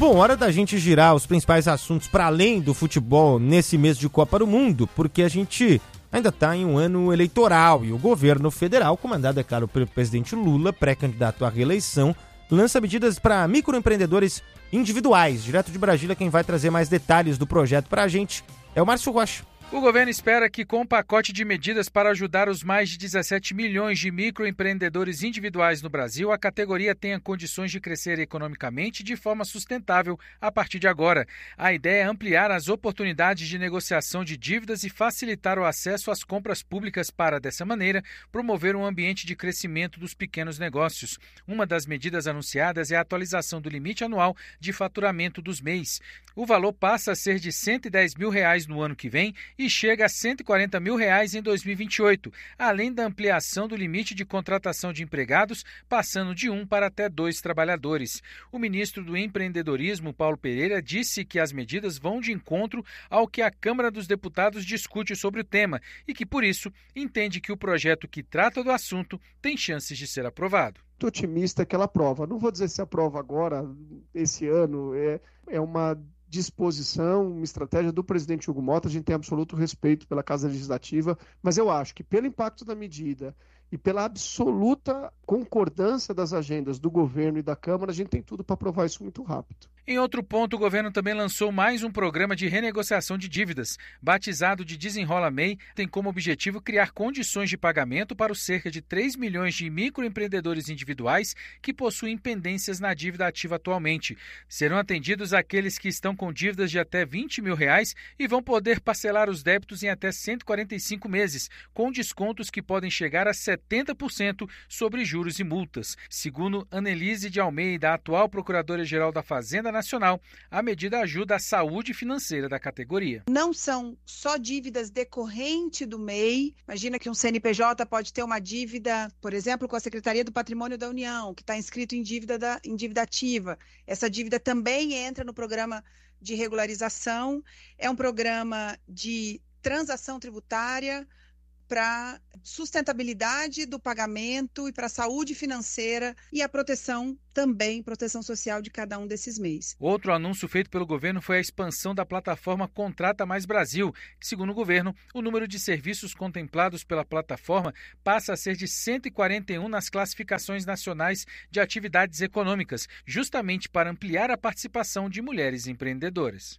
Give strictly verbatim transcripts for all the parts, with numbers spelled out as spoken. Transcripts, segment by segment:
Bom, hora da gente girar os principais assuntos para além do futebol nesse mês de Copa do Mundo, porque a gente ainda está em um ano eleitoral e o governo federal, comandado, é claro, pelo presidente Lula, pré-candidato à reeleição, lança medidas para microempreendedores individuais. Direto de Brasília, quem vai trazer mais detalhes do projeto para a gente é o Márcio Rocha. O governo espera que, com o pacote de medidas para ajudar os mais de dezessete milhões de microempreendedores individuais no Brasil, a categoria tenha condições de crescer economicamente de forma sustentável a partir de agora. A ideia é ampliar as oportunidades de negociação de dívidas e facilitar o acesso às compras públicas para, dessa maneira, promover um ambiente de crescimento dos pequenos negócios. Uma das medidas anunciadas é a atualização do limite anual de faturamento dos M E Is. O valor passa a ser de cento e dez mil reais no ano que vem e chega a cento e quarenta mil reais em dois mil e vinte e oito, além da ampliação do limite de contratação de empregados, passando de um para até dois trabalhadores. O ministro do Empreendedorismo, Paulo Pereira, disse que as medidas vão de encontro ao que a Câmara dos Deputados discute sobre o tema e que, por isso, entende que o projeto que trata do assunto tem chances de ser aprovado. Estou otimista que ela aprova. Não vou dizer se aprova agora, esse ano, é, é uma disposição, uma estratégia do presidente Hugo Mota. A gente tem absoluto respeito pela Casa Legislativa, mas eu acho que pelo impacto da medida e pela absoluta concordância das agendas do governo e da Câmara, a gente tem tudo para aprovar isso muito rápido. Em outro ponto, o governo também lançou mais um programa de renegociação de dívidas. Batizado de Desenrola M E I, tem como objetivo criar condições de pagamento para os cerca de três milhões de microempreendedores individuais que possuem pendências na dívida ativa atualmente. Serão atendidos aqueles que estão com dívidas de até vinte mil reais e vão poder parcelar os débitos em até cento e quarenta e cinco meses, com descontos que podem chegar a setenta por cento sobre juros e multas. Segundo Annelise de Almeida, atual Procuradora-Geral da Fazenda Nacional, a medida ajuda a saúde financeira da categoria. Não são só dívidas decorrentes do M E I. Imagina que um C N P J pode ter uma dívida, por exemplo, com a Secretaria do Patrimônio da União, que está inscrito em dívida, da, em dívida ativa. Essa dívida também entra no programa de regularização. É um programa de transação tributária para sustentabilidade do pagamento e para a saúde financeira e a proteção também, proteção social de cada um desses M E Is. Outro anúncio feito pelo governo foi a expansão da plataforma Contrata Mais Brasil, que, segundo o governo, o número de serviços contemplados pela plataforma passa a ser de cento e quarenta e um nas classificações nacionais de atividades econômicas, justamente para ampliar a participação de mulheres empreendedoras.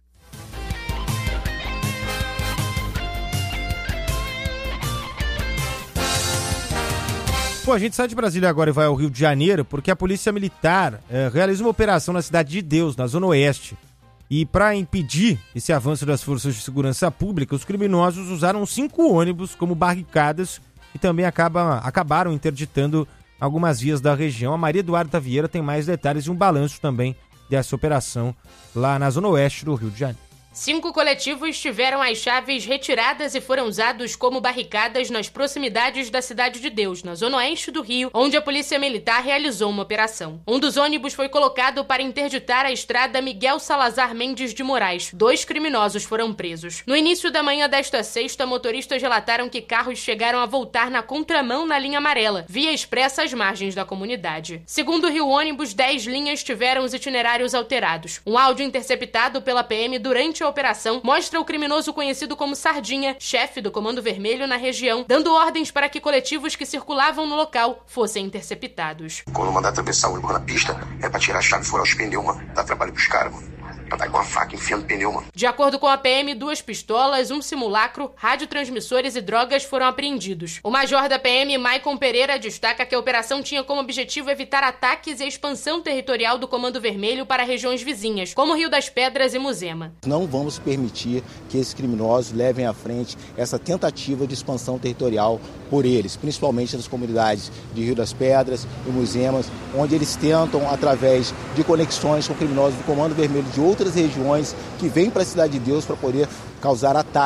Bom, a gente sai de Brasília agora e vai ao Rio de Janeiro porque a Polícia Militar é, realiza uma operação na Cidade de Deus, na Zona Oeste. E para impedir esse avanço das forças de segurança pública, os criminosos usaram cinco ônibus como barricadas e também acaba, acabaram interditando algumas vias da região. A Maria Eduarda Vieira tem mais detalhes e um balanço também dessa operação lá na Zona Oeste do Rio de Janeiro. Cinco coletivos tiveram as chaves retiradas e foram usados como barricadas nas proximidades da Cidade de Deus, na zona oeste do Rio, onde a Polícia Militar realizou uma operação. Um dos ônibus foi colocado para interditar a estrada Miguel Salazar Mendes de Moraes. Dois criminosos foram presos. No início da manhã desta sexta, motoristas relataram que carros chegaram a voltar na contramão na linha amarela, via expressa às margens da comunidade. Segundo o Rio Ônibus, dez linhas tiveram os itinerários alterados. Um áudio interceptado pela P M durante a operação mostra o criminoso conhecido como Sardinha, chefe do Comando Vermelho na região, dando ordens para que coletivos que circulavam no local fossem interceptados. Quando mandar atravessar o ônibus na pista, é pra tirar a chave e furar os pneus, mano. Dá trabalho pros caras, mano. Pra dar com uma faca enfiando pneu, mano. De acordo com a P M, duas pistolas, um simulacro, radiotransmissores e drogas foram apreendidos. O major da P M, Maicon Pereira, destaca que a operação tinha como objetivo evitar ataques e a expansão territorial do Comando Vermelho para regiões vizinhas, como Rio das Pedras e Muzema. Não vamos permitir que esses criminosos levem à frente essa tentativa de expansão territorial por eles, principalmente nas comunidades de Rio das Pedras e Muzemas, onde eles tentam, através de conexões com criminosos do Comando Vermelho de outras regiões que vêm para a Cidade de Deus para poder causar ataques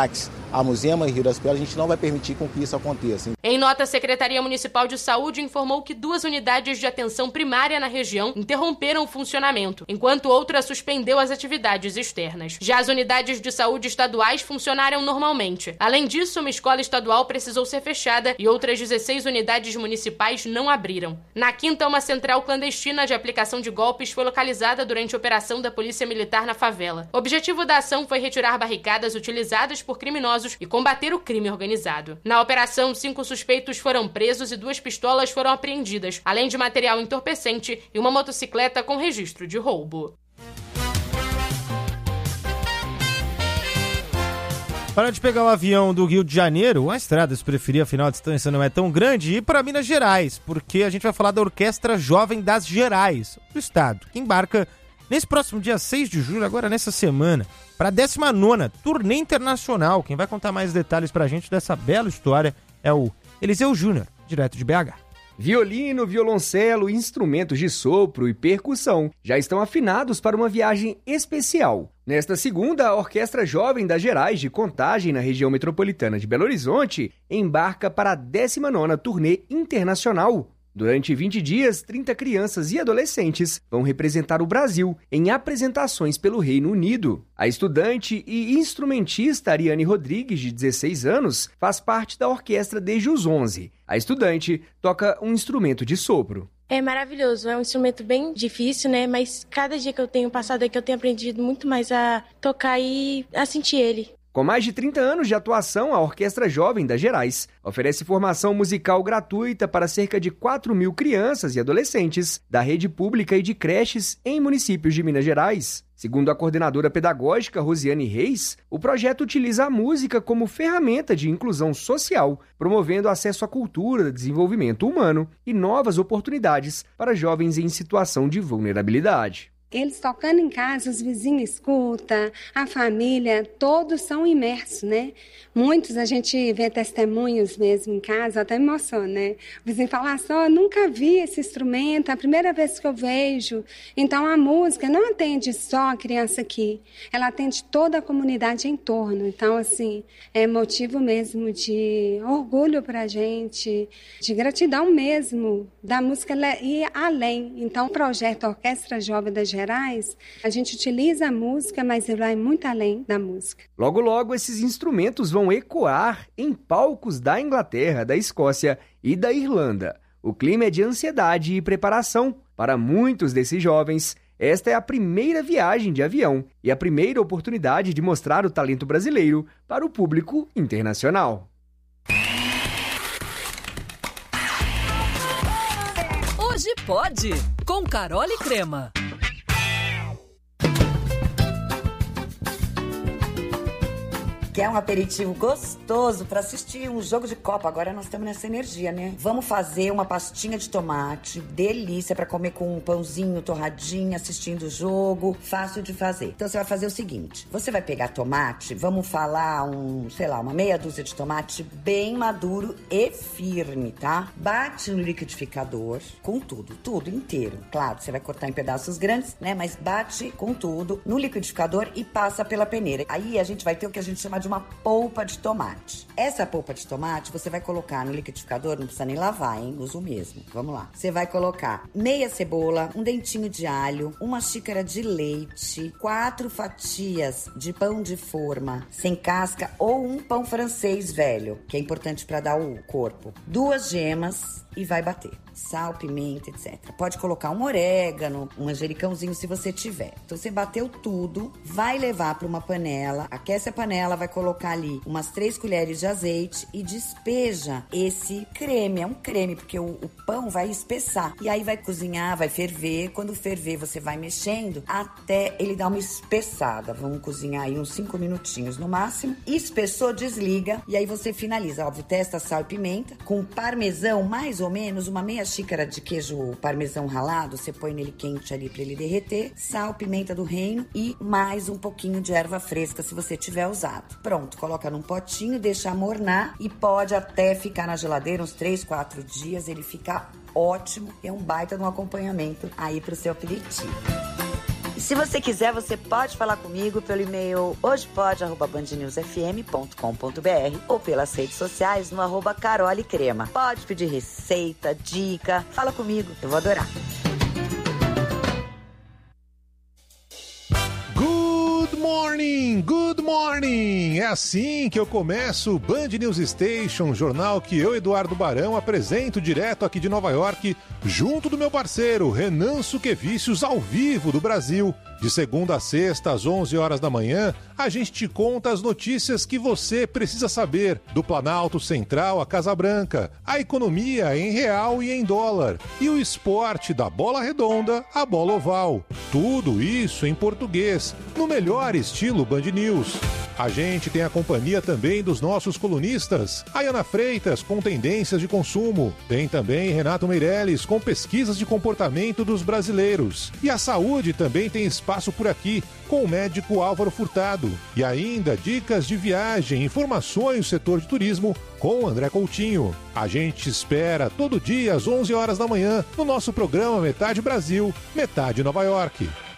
a Muzema e Rio das Pedras, a gente não vai permitir com que isso aconteça. Em nota, a Secretaria Municipal de Saúde informou que duas unidades de atenção primária na região interromperam o funcionamento, enquanto outra suspendeu as atividades externas. Já as unidades de saúde estaduais funcionaram normalmente. Além disso, uma escola estadual precisou ser fechada e outras dezesseis unidades municipais não abriram. Na quinta, uma central clandestina de aplicação de golpes foi localizada durante a operação da Polícia Militar na favela. O objetivo da ação foi retirar barricadas utilizadas por criminosos e combater o crime organizado. Na operação, cinco suspeitos foram presos e duas pistolas foram apreendidas, além de material entorpecente e uma motocicleta com registro de roubo. Para de pegar o avião do Rio de Janeiro, a estrada, se preferir, afinal a distância não é tão grande, e para Minas Gerais, porque a gente vai falar da Orquestra Jovem das Gerais, do estado, que embarca nesse próximo dia seis de julho, agora nessa semana, para a décima nona Turnê Internacional. Quem vai contar mais detalhes para a gente dessa bela história é o Eliseu Júnior, direto de B H. Violino, violoncelo, instrumentos de sopro e percussão já estão afinados para uma viagem especial. Nesta segunda, a Orquestra Jovem das Gerais de Contagem, na região metropolitana de Belo Horizonte, embarca para a décima nona Turnê Internacional. Durante vinte dias, trinta crianças e adolescentes vão representar o Brasil em apresentações pelo Reino Unido. A estudante e instrumentista Ariane Rodrigues, de dezesseis anos, faz parte da orquestra desde os onze. A estudante toca um instrumento de sopro. É maravilhoso, é um instrumento bem difícil, né? Mas cada dia que eu tenho passado aqui, eu tenho aprendido muito mais a tocar e a sentir ele. Com mais de trinta anos de atuação, a Orquestra Jovem das Gerais oferece formação musical gratuita para cerca de quatro mil crianças e adolescentes da rede pública e de creches em municípios de Minas Gerais. Segundo a coordenadora pedagógica Rosiane Reis, o projeto utiliza a música como ferramenta de inclusão social, promovendo acesso à cultura, desenvolvimento humano e novas oportunidades para jovens em situação de vulnerabilidade. Eles tocando em casa, os vizinhos escutam, a família, todos são imersos, né? Muitos a gente vê testemunhos mesmo em casa, até emociona, né? O vizinho fala assim, oh, nunca vi esse instrumento, é a primeira vez que eu vejo. Então a música não atende só a criança aqui, ela atende toda a comunidade em torno. Então, assim, é motivo mesmo de orgulho pra gente, de gratidão mesmo, da música ir além. Então o projeto Orquestra Jovem das Gerais, a gente utiliza a música, mas ele vai muito além da música. Logo, logo, esses instrumentos vão ecoar em palcos da Inglaterra, da Escócia e da Irlanda. O clima é de ansiedade e preparação. Para muitos desses jovens, esta é a primeira viagem de avião e a primeira oportunidade de mostrar o talento brasileiro para o público internacional. Hoje pode, com Carol e Crema. Quer um aperitivo gostoso para assistir um jogo de Copa? Agora nós estamos nessa energia, né? Vamos fazer uma pastinha de tomate, delícia para comer com um pãozinho torradinho, assistindo o jogo, fácil de fazer. Então você vai fazer o seguinte, você vai pegar tomate, vamos falar um, sei lá, uma meia dúzia de tomate bem maduro e firme, tá? Bate no liquidificador com tudo, tudo inteiro. Claro, você vai cortar em pedaços grandes, né? Mas bate com tudo no liquidificador e passa pela peneira. Aí a gente vai ter o que a gente chama de uma polpa de tomate. Essa polpa de tomate você vai colocar no liquidificador, não precisa nem lavar, hein? Uso mesmo. Vamos lá. Você vai colocar meia cebola, um dentinho de alho, uma xícara de leite, quatro fatias de pão de forma sem casca ou um pão francês velho, que é importante para dar o corpo. Duas gemas e vai bater. Sal, pimenta, etcétera. Pode colocar um orégano, um manjericãozinho se você tiver. Então você bateu tudo, vai levar para uma panela, aquece a panela, vai colocar ali umas três colheres de azeite e despeja esse creme. É um creme, porque o, o pão vai espessar. E aí vai cozinhar, vai ferver. Quando ferver, você vai mexendo até ele dar uma espessada. Vamos cozinhar aí uns cinco minutinhos no máximo. Espessou, desliga e aí você finaliza. Óbvio, testa sal e pimenta com parmesão, mais ou menos uma meia xícara de queijo parmesão ralado, você põe nele quente ali para ele derreter, sal, pimenta do reino e mais um pouquinho de erva fresca se você tiver usado. Pronto, coloca num potinho, deixa amornar e pode até ficar na geladeira uns três, quatro dias, ele fica ótimo, é um baita de um acompanhamento aí pro seu aperitivo. E se você quiser, você pode falar comigo pelo e-mail hojepod arroba band news f m ponto com ponto b r ou pelas redes sociais no arroba Carole Crema. Pode pedir receita, dica, fala comigo, eu vou adorar. Good morning, good morning! É assim que eu começo o Band News Station, jornal que eu, Eduardo Barão, apresento direto aqui de Nova York, junto do meu parceiro Renan Suquevicius, ao vivo do Brasil. De segunda a sexta, às onze horas da manhã, a gente te conta as notícias que você precisa saber do Planalto Central à Casa Branca, a economia em real e em dólar, e o esporte da bola redonda à bola oval. Tudo isso em português, no melhor estilo Band News. A gente tem a companhia também dos nossos colunistas, Ayana Freitas com tendências de consumo, tem também Renato Meirelles com pesquisas de comportamento dos brasileiros. E a saúde também tem espaço por aqui, com o médico Álvaro Furtado. E ainda dicas de viagem, informações do setor de turismo com André Coutinho. A gente espera todo dia às onze horas da manhã no nosso programa Metade Brasil, Metade Nova York.